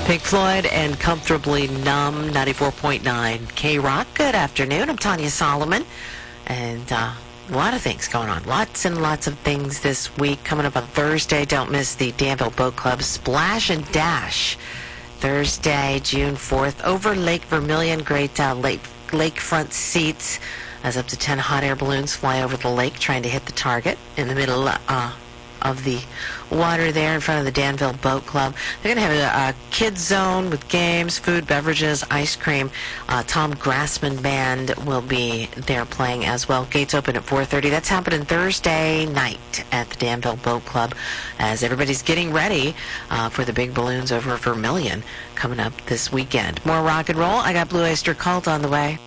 Pink Floyd and Comfortably Numb, 94.9 K-Rock. Good afternoon. I'm Tanya Solomon. And a lot of things going on. Lots and lots of things this week. Coming up on Thursday, don't miss the Danville Boat Club Splash and Dash. Thursday, June 4th, over Lake Vermilion. Great lakefront seats as up to 10 hot air balloons fly over the lake trying to hit the target in the middle of the water there in front of the Danville Boat Club. They're going to have a kids zone with games, food, beverages, ice cream. Tom Grassman Band will be there playing as well. Gates open at 4:30. That's happening Thursday night at the Danville Boat Club as everybody's getting ready for the big balloons over Vermilion coming up this weekend. More rock and roll. I got Blue Oyster Cult on the way.